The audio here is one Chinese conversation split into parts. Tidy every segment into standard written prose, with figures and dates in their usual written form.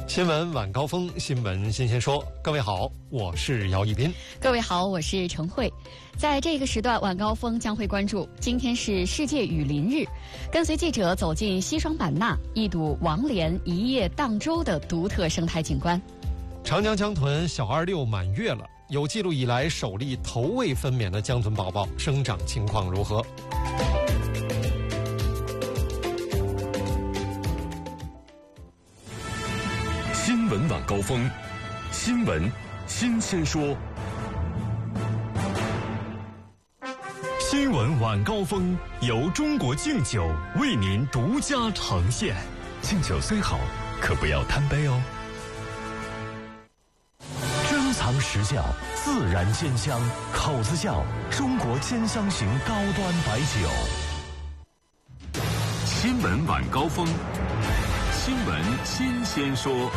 新闻晚高峰，新闻新鲜说。各位好，我是姚一斌。 各位好，我是程慧。在这个时段，晚高峰将会关注今天是世界雨林日，跟随记者走进西双版纳，一睹王莲一叶荡舟的独特生态景观。 长江江豚小26满月了，有记录以来首例头未分娩的江豚宝宝生长情况如何？ 新闻晚高峰，新闻新鲜说。新闻晚高峰由中国敬酒为您独家呈现。敬酒虽好，可不要贪杯哦。珍藏实窖，自然煎香，口子窖中国煎香型高端白酒。新闻晚高峰，新闻新鲜说。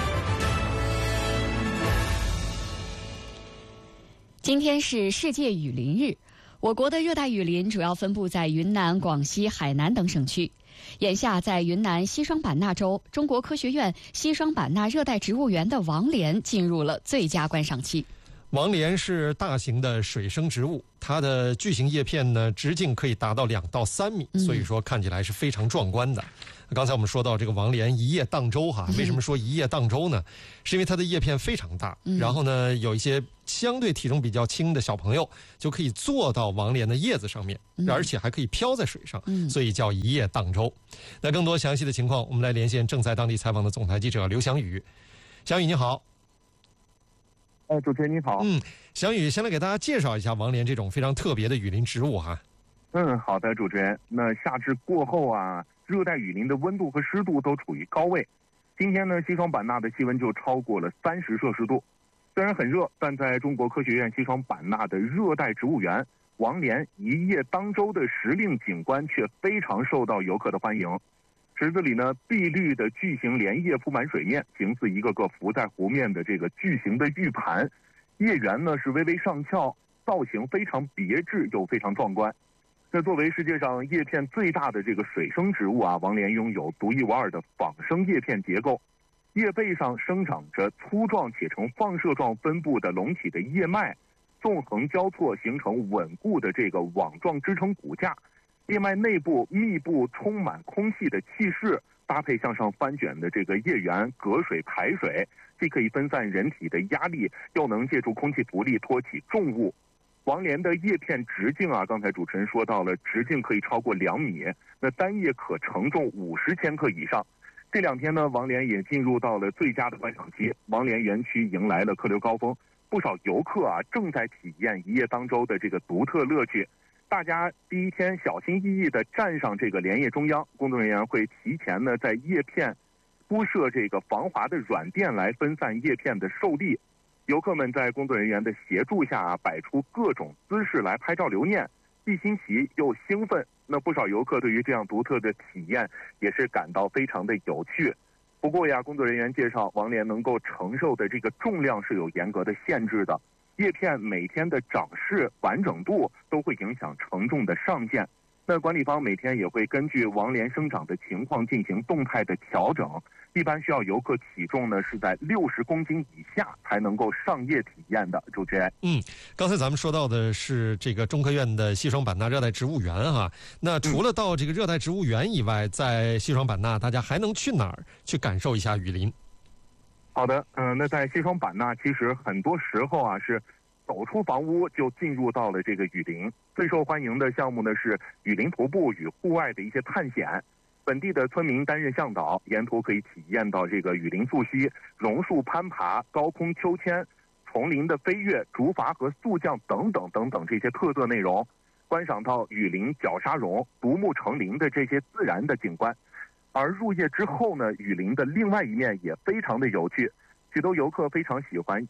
今天是世界雨林日，我国的热带雨林主要分布在云南、广西、海南等省区。眼下，在云南西双版纳州，中国科学院西双版纳热带植物园的王莲进入了最佳观赏期。 王莲是大型的水生植物，它的巨型叶片呢，直径可以达到2到3米，所以说看起来是非常壮观的。刚才我们说到这个王莲一叶荡舟哈，为什么说一叶荡舟呢？是因为它的叶片非常大，然后呢，有一些相对体重比较轻的小朋友就可以坐到王莲的叶子上面，而且还可以飘在水上，所以叫一叶荡舟。那更多详细的情况，我们来连线正在当地采访的总台记者刘翔宇。翔宇你好。 主持人你好。 翔宇先来给大家介绍一下王莲这种非常特别的雨林植物哈。 好的，主持人。那夏至过后啊，热带雨林的温度和湿度都处于高位。今天呢，西双版纳的气温就超过了30摄氏度。虽然很热，但在中国科学院西双版纳的热带植物园，王莲一叶荡舟的时令景观却非常受到游客的欢迎。池子里呢，碧绿的巨型莲叶铺满水面，形似一个个浮在湖面的这个巨型的玉盘。叶缘呢是微微上翘，造型非常别致又非常壮观。那作为世界上叶片最大的这个水生植物啊，王莲拥有独一无二的仿生叶片结构，叶背上生长着粗壮且呈放射状分布的隆起的叶脉，纵横交错形成稳固的这个网状支撑骨架。叶脉内部密布充满空气的气室，搭配向上翻卷的这个叶缘隔水排水，既可以分散人体的压力，又能借助空气浮力托起重物。王莲的叶片直径啊，刚才主持人说到了，直径可以超过2米，那单叶可承重50千克以上。这2天呢，王莲也进入到了最佳的观赏期，王莲园区迎来了客流高峰，不少游客啊正在体验一叶荡舟的这个独特乐趣。大家第一天小心翼翼地站上这个莲叶中央，工作人员会提前呢在叶片铺设这个防滑的软垫来分散叶片的受力。游客们在工作人员的协助下摆出各种姿势来拍照留念，既新奇又兴奋。那不少游客对于这样独特的体验也是感到非常的有趣。不过呀，工作人员介绍，王莲能够承受的这个重量是有严格的限制的。叶片每天的长势完整度都会影响承重的上限。那管理方每天也会根据王莲生长的情况进行动态的调整，一般需要游客体重呢是在60公斤以下才能够上叶体验的。主持人， 刚才咱们说到的是这个中科院的西双版纳热带植物园哈。那除了到这个热带植物园以外，在西双版纳大家还能去哪儿去感受一下雨林？ 好的，那在西双版纳，其实很多时候啊是走出房屋就进入到了这个雨林。最受欢迎的项目呢是雨林徒步与户外的一些探险。本地的村民担任向导，沿途可以体验到这个雨林溯溪、榕树攀爬、高空秋千、丛林的飞跃、竹筏和速降等等等等这些特色内容，观赏到雨林绞沙融、独木成林的这些自然的景观。而入夜之后呢，雨林的另外一面也非常的有趣，许多游客非常喜欢。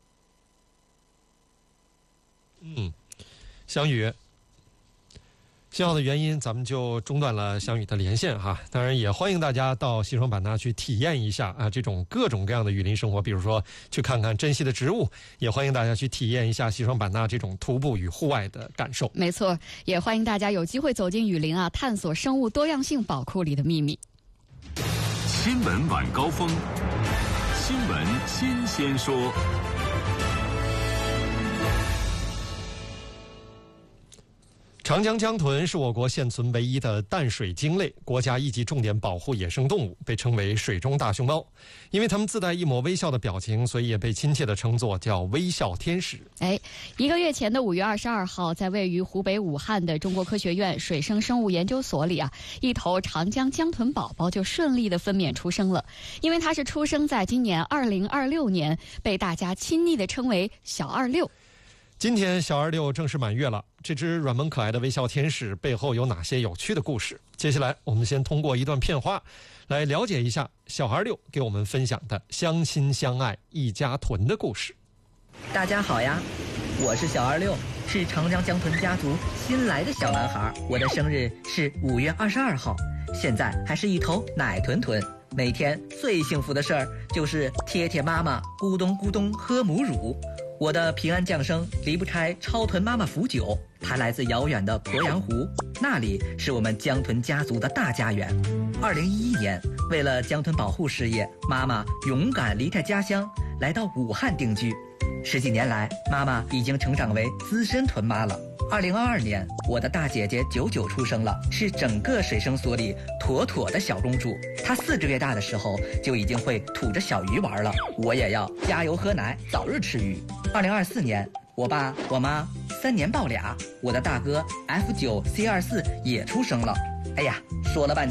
翔宇，信号的原因，咱们就中断了翔宇的连线哈。当然，也欢迎大家到西双版纳去体验一下这种各种各样的雨林生活，比如说去看看珍稀的植物，也欢迎大家去体验一下西双版纳这种徒步与户外的感受。 没错，也欢迎大家有机会走进雨林探索生物多样性宝库里的秘密。 新闻晚高峰， 新闻新鲜说。 长江江豚是我国现存唯一的淡水鲸类，国家一级重点保护野生动物，被称为水中大熊猫。因为它们自带一抹微笑的表情，所以也被亲切地称作叫微笑天使。 1个月前的5月22号，在位于湖北武汉的中国科学院水生生物研究所里一头长江江豚宝宝就顺利地分娩出生了。因为它是出生在今年2026年，被大家亲昵地称为小26。 今天小26正式满月了，这只软萌可爱的微笑天使背后有哪些有趣的故事？接下来我们先通过一段片花来了解一下小26给我们分享的相亲相爱一家豚的故事。 大家好呀，我是小26，是长江江豚家族新来的小男孩。我的生日是5月22号，现在还是一头奶豚豚。每天最幸福的事儿就是贴贴妈妈咕咚咕咚喝母乳。我的平安降生离不开超豚妈妈福酒，它来自遥远的鄱阳湖，那里是我们江豚家族的大家园。2011年，为了江豚保护事业，妈妈勇敢离开家乡，来到武汉定居。10几年来，妈妈已经成长为资深豚妈了。2022年，我的大姐姐99出生了，是整个水生所里妥妥的小公主。她4个月大的时候就已经会吐着小鱼玩了，我也要加油喝奶，早日吃鱼。2024年，我爸我妈3年抱俩，我的大哥 F9C24也出生了。哎呀，说了半天